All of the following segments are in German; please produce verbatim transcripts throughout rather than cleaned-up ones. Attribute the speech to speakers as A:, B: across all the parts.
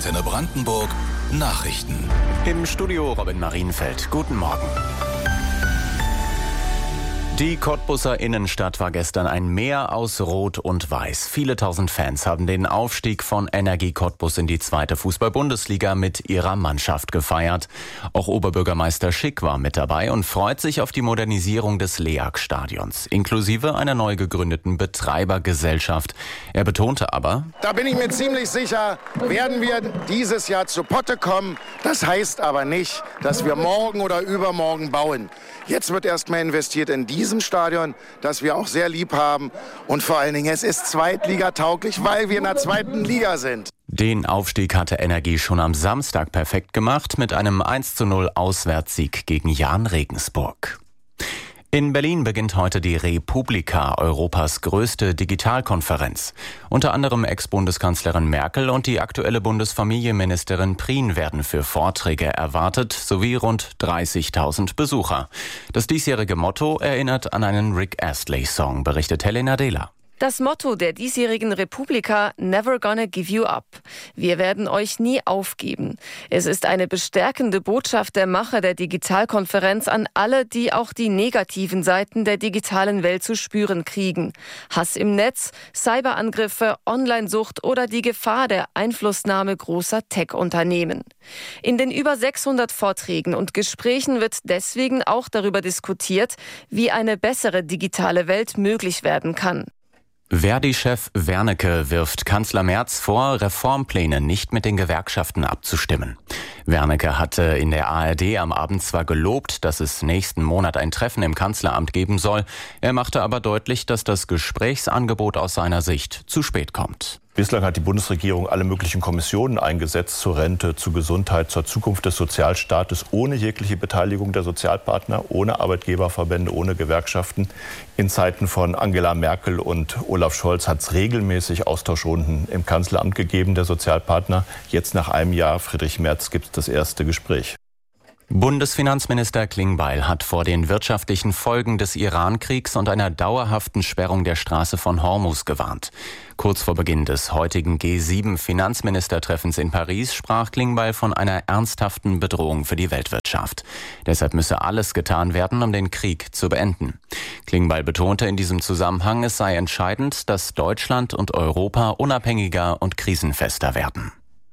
A: Antenne Brandenburg Nachrichten.
B: Im Studio Robin Marienfeld. Guten Morgen. Die Cottbuser Innenstadt war gestern ein Meer aus Rot und Weiß. Viele tausend Fans haben den Aufstieg von Energie Cottbus in die zweite Fußball-Bundesliga mit ihrer Mannschaft gefeiert. Auch Oberbürgermeister Schick war mit dabei und freut sich auf die Modernisierung des LEAG-Stadions, inklusive einer neu gegründeten Betreibergesellschaft. Er betonte aber:
C: Da bin ich mir ziemlich sicher, werden wir dieses Jahr zu Potte kommen. Das heißt aber nicht, dass wir morgen oder übermorgen bauen. Jetzt wird erstmal investiert in diesem Stadion, das wir auch sehr lieb haben. Und vor allen Dingen, es ist zweitligatauglich, weil wir in der zweiten Liga sind.
B: Den Aufstieg hatte Energie schon am Samstag perfekt gemacht mit einem eins zu null Auswärtssieg gegen Jahn Regensburg. In Berlin beginnt heute die Republika, Europas größte Digitalkonferenz. Unter anderem Ex-Bundeskanzlerin Merkel und die aktuelle Bundesfamilienministerin Prien werden für Vorträge erwartet, sowie rund dreißigtausend Besucher. Das diesjährige Motto erinnert an einen Rick Astley-Song, berichtet Helena Dehler.
D: Das Motto der diesjährigen Republika: Never gonna give you up. Wir werden euch nie aufgeben. Es ist eine bestärkende Botschaft der Macher der Digitalkonferenz an alle, die auch die negativen Seiten der digitalen Welt zu spüren kriegen. Hass im Netz, Cyberangriffe, Onlinesucht oder die Gefahr der Einflussnahme großer Tech-Unternehmen. In den über sechshundert Vorträgen und Gesprächen wird deswegen auch darüber diskutiert, wie eine bessere digitale Welt möglich werden kann.
B: Verdi-Chef Wernicke wirft Kanzler Merz vor, Reformpläne nicht mit den Gewerkschaften abzustimmen. Wernicke hatte in der A R D am Abend zwar gelobt, dass es nächsten Monat ein Treffen im Kanzleramt geben soll, er machte aber deutlich, dass das Gesprächsangebot aus seiner Sicht zu spät kommt.
E: Bislang hat die Bundesregierung alle möglichen Kommissionen eingesetzt zur Rente, zur Gesundheit, zur Zukunft des Sozialstaates, ohne jegliche Beteiligung der Sozialpartner, ohne Arbeitgeberverbände, ohne Gewerkschaften. In Zeiten von Angela Merkel und Olaf Scholz hat es regelmäßig Austauschrunden im Kanzleramt gegeben, der Sozialpartner. Jetzt nach einem Jahr, Friedrich Merz, gibt es das erste Gespräch.
B: Bundesfinanzminister Klingbeil hat vor den wirtschaftlichen Folgen des Iran-Kriegs und einer dauerhaften Sperrung der Straße von Hormuz gewarnt. Kurz vor Beginn des heutigen G sieben Finanzministertreffens in Paris sprach Klingbeil von einer ernsthaften Bedrohung für die Weltwirtschaft. Deshalb müsse alles getan werden, um den Krieg zu beenden. Klingbeil betonte in diesem Zusammenhang, es sei entscheidend, dass Deutschland und Europa unabhängiger und krisenfester werden.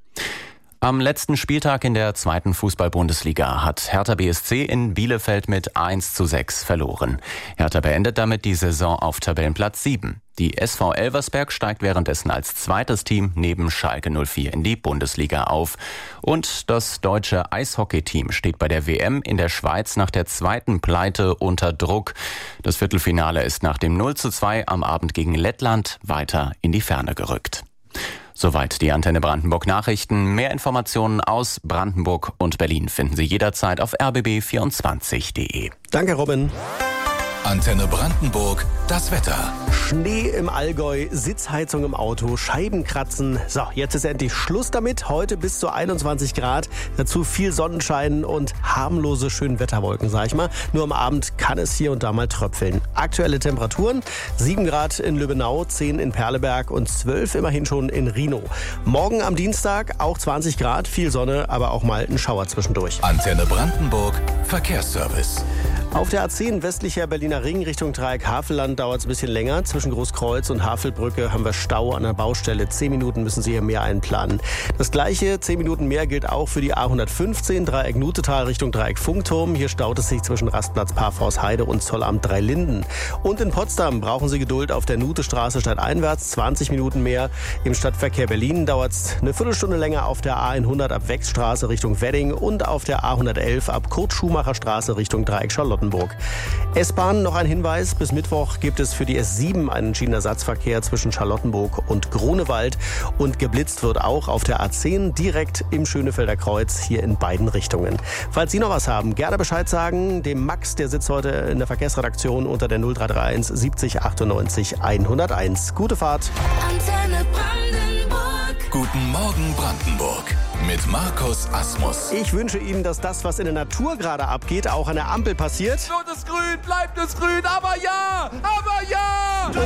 B: Am letzten Spieltag in der zweiten Fußball-Bundesliga hat Hertha B S C in Bielefeld mit eins zu sechs verloren. Hertha beendet damit die Saison auf Tabellenplatz sieben. Die S V Elversberg steigt währenddessen als zweites Team neben Schalke null vier in die Bundesliga auf. Und das deutsche Eishockeyteam steht bei der W M in der Schweiz nach der zweiten Pleite unter Druck. Das Viertelfinale ist nach dem null zu zwei am Abend gegen Lettland weiter in die Ferne gerückt. Soweit die Antenne Brandenburg Nachrichten. Mehr Informationen aus Brandenburg und Berlin finden Sie jederzeit auf r b b vierundzwanzig punkt d e.
F: Danke, Robin.
A: Antenne Brandenburg, das Wetter.
F: Schnee im Allgäu, Sitzheizung im Auto, Scheiben kratzen. So, jetzt ist endlich Schluss damit. Heute bis zu einundzwanzig Grad. Dazu viel Sonnenschein und harmlose Schönwetterwolken, sag ich mal. Nur am Abend kann es hier und da mal tröpfeln. Aktuelle Temperaturen: sieben Grad in Lübbenau, zehn in Perleberg und zwölf immerhin schon in Rhinow. Morgen am Dienstag auch zwanzig Grad, viel Sonne, aber auch mal ein Schauer zwischendurch.
A: Antenne Brandenburg, Verkehrsservice.
F: Auf der A zehn westlicher Berliner Ring Richtung Dreieck Havelland dauert es ein bisschen länger. Zwischen Großkreuz und Havelbrücke haben wir Stau an der Baustelle. Zehn Minuten müssen Sie hier mehr einplanen. Das gleiche, zehn Minuten mehr, gilt auch für die A hundertfünfzehn Dreieck Nutetal Richtung Dreieck Funkturm. Hier staut es sich zwischen Rastplatz Parforst-Heide und Zollamt Dreilinden. Und in Potsdam brauchen Sie Geduld auf der Nutestraße stadteinwärts. zwanzig Minuten mehr. Im Stadtverkehr Berlin dauert es eine Viertelstunde länger auf der A hundert ab Wechstraße Richtung Wedding und auf der A hundertelf ab Kurt-Schumacher-Straße Richtung Dreieck Charlottenburg. S-Bahn, noch ein Hinweis: bis Mittwoch gibt es für die S sieben einen Schienenersatzverkehr zwischen Charlottenburg und Grunewald. Und geblitzt wird auch auf der A zehn direkt im Schönefelder Kreuz, hier in beiden Richtungen. Falls Sie noch was haben, gerne Bescheid sagen. Dem Max, der sitzt heute in der Verkehrsredaktion unter der null drei drei eins siebzig achtundneunzig hunderteins. Gute Fahrt.
A: Antenne Brandenburg. Guten Morgen Brandenburg. Mit Markus Asmus.
F: Ich wünsche Ihnen, dass das, was in der Natur gerade abgeht, auch an der Ampel passiert.
G: Rot ist grün, bleibt es grün, aber ja, aber ja!